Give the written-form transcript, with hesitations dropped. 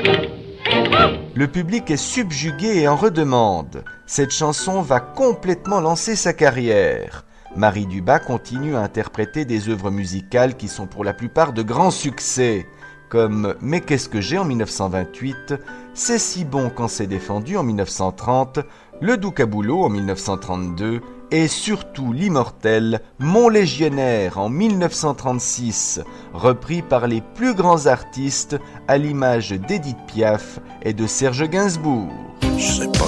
Le public est subjugué et en redemande. Cette chanson va complètement lancer sa carrière. Marie Dubas continue à interpréter des œuvres musicales qui sont pour la plupart de grands succès, comme « Mais qu'est-ce que j'ai » en 1928, « C'est si bon quand c'est défendu » en 1930, « Le doux caboulot » en 1932 et surtout l'immortel « Mon légionnaire » en 1936, repris par les plus grands artistes à l'image d'Édith Piaf et de Serge Gainsbourg. Je sais pas